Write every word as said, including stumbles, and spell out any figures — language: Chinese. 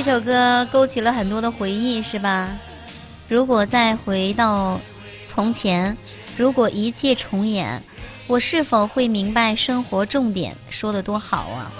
这首歌勾起了很多的回忆，是吧？如果再回到从前，如果一切重演，我是否会明白生活重点？说得多好啊！